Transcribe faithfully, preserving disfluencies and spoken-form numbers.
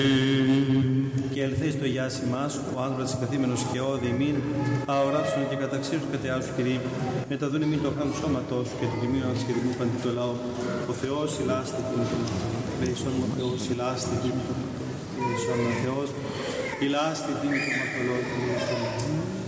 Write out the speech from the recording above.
Και ελθείς το Ιάσι μας, ο άνθρωπος καθήμενος και όδη ημίν, αοράσουν και καταξίρους κατεάσου Κυρί, μεταδούν ημίν το χάμου σώματός σου και το τιμίο της και τιμού παντή το λαό. Ο Θεός ηλάστη τιμητον, Λέησον ο Θεός ηλάστη τιμητον, Λέησον ο Θεός ηλάστη τιμητον, Μαθολό, Λέησον.